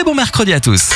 bon mercredi à tous.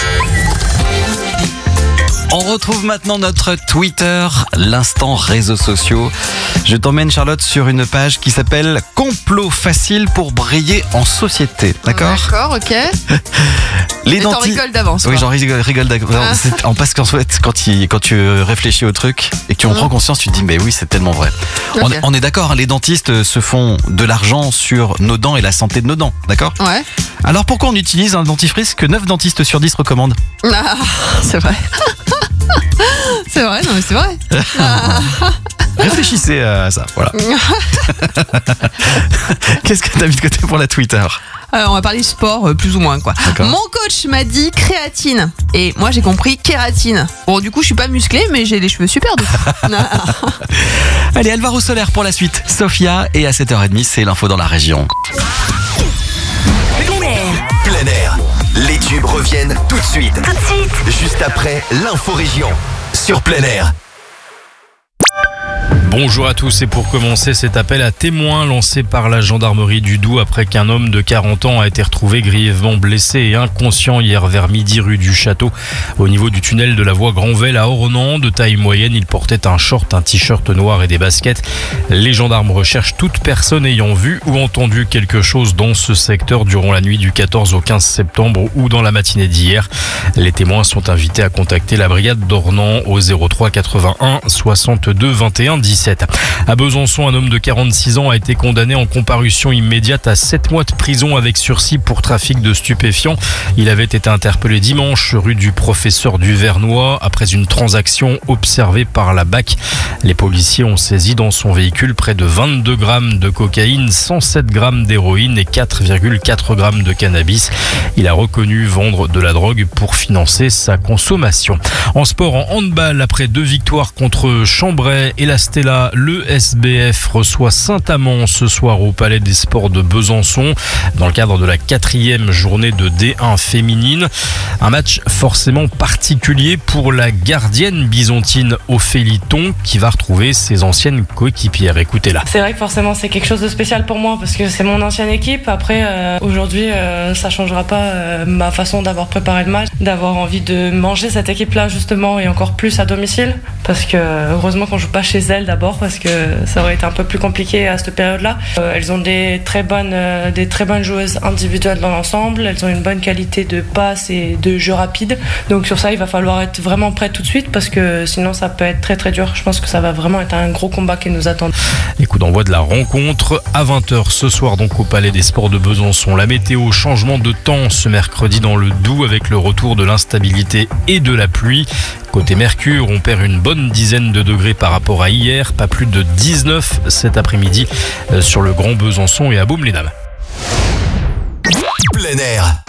On retrouve maintenant notre Twitter, l'instant réseaux sociaux. Je t'emmène, Charlotte, sur une page qui s'appelle Complot facile pour briller en société. D'accord ? D'accord, ok. Les T'en rigoles d'avance. Oui, quoi. j'en rigole d'avance. Parce qu'en fait, quand tu réfléchis au truc et que tu en prends conscience, tu te dis, mais oui, c'est tellement vrai. Ok. On est d'accord, hein, les dentistes se font de l'argent sur nos dents et la santé de nos dents, d'accord ? Ouais. Alors pourquoi on utilise un dentifrice que 9 dentistes sur 10 recommandent ? Ah, c'est vrai. C'est vrai, non mais c'est vrai. Réfléchissez à ça, voilà. Qu'est-ce que t'as mis de côté pour la Twitter ? On va parler sport, plus ou moins quoi. D'accord. Mon coach m'a dit créatine. Et moi j'ai compris kératine. Bon du coup je suis pas musclée mais j'ai les cheveux super doux. Allez, Alvaro Soler pour la suite. Sophia, et à 7h30, c'est l'info dans la région. Plein air. Les tubes reviennent tout de suite. Juste après l'info région. Sur Plein air. Bonjour à tous, et pour commencer, cet appel à témoins lancé par la gendarmerie du Doubs après qu'un homme de 40 ans a été retrouvé grièvement blessé et inconscient hier vers midi rue du Château au niveau du tunnel de la voie Granvelle à Ornans. De taille moyenne, il portait un short, un t-shirt noir et des baskets. Les gendarmes recherchent toute personne ayant vu ou entendu quelque chose dans ce secteur durant la nuit du 14 au 15 septembre ou dans la matinée d'hier. Les témoins sont invités à contacter la brigade d'Ornans au 03 81 62 21 17. À Besançon, un homme de 46 ans a été condamné en comparution immédiate à 7 mois de prison avec sursis pour trafic de stupéfiants. Il avait été interpellé dimanche rue du Professeur du Vernois après une transaction observée par la BAC. Les policiers ont saisi dans son véhicule près de 22 grammes de cocaïne, 107 grammes d'héroïne et 4,4 grammes de cannabis. Il a reconnu vendre de la drogue pour financer sa consommation. En sport, en handball, après 2 victoires contre Chambray et la Stella, le SBF reçoit Saint-Amand ce soir au Palais des Sports de Besançon dans le cadre de la 4e journée de D1 féminine. Un match forcément particulier pour la gardienne bisontine Ophélie Thon qui va retrouver ses anciennes coéquipières. Écoutez-la. C'est vrai que forcément c'est quelque chose de spécial pour moi parce que c'est mon ancienne équipe. Après aujourd'hui ça changera pas ma façon d'avoir préparé le match, d'avoir envie de manger cette équipe-là justement et encore plus à domicile parce que heureusement qu'on joue pas chez elle d'abord parce que ça aurait été un peu plus compliqué à cette période-là. Elles ont des très bonnes joueuses individuelles dans l'ensemble. Elles ont une bonne qualité de passe et de jeu rapide. Donc sur ça, il va falloir être vraiment prêt tout de suite parce que sinon ça peut être très très dur. Je pense que ça va vraiment être un gros combat qui nous attend. Les coups d'envoi de la rencontre à 20h ce soir donc au Palais des Sports de Besançon. La météo, changement de temps ce mercredi dans le Doubs avec le retour de l'instabilité et de la pluie. Côté Mercure, on perd une bonne dizaine de degrés par rapport à hier, pas plus de 19 cet après-midi sur le Grand Besançon et à Baume-les-Dames. Plein air.